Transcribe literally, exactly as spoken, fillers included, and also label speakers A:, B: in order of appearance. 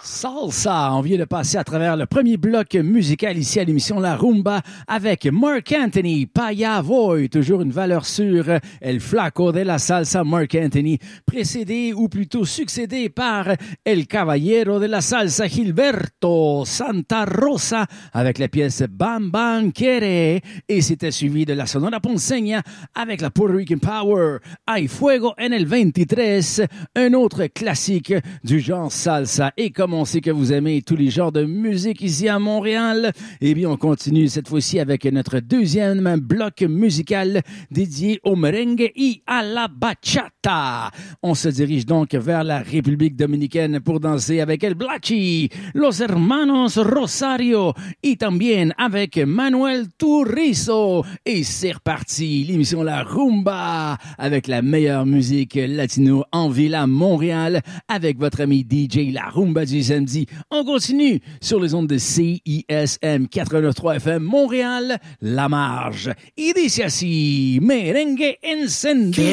A: Salsa, on vient de passer à travers le premier bloc musical ici à l'émission La Rumba avec Marc Anthony, Paya Voy, toujours une valeur sûre, El Flaco de la Salsa, Marc Anthony, précédé ou plutôt succédé par El Caballero de la Salsa, Gilberto Santa Rosa avec la pièce Bam Bam Quiere, et c'était suivi de la Sonora Ponceña avec la Puerto Rican Power, Hay Fuego en el veintitrés, un autre classique du genre salsa. Et comme on sait que vous aimez tous les genres de musique ici à Montréal, eh bien, on continue cette fois-ci avec notre deuxième bloc musical dédié au merengue y à la bachata. On se dirige donc vers la République dominicaine pour danser avec El Blachi, Los Hermanos Rosario et también avec Manuel Turizo. Et c'est reparti, l'émission La Rumba avec la meilleure musique latino en ville à Montréal avec votre ami D J La Rumba du samedi. On continue sur les ondes de C I S M quatre-vingt-neuf point trois F M Montréal, La Marge. Y dice así, merengue encendido.